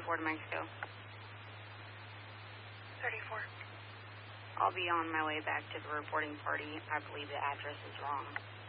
34 to Mexico. 34. I'll be on my way back to the reporting party. I believe the address is wrong.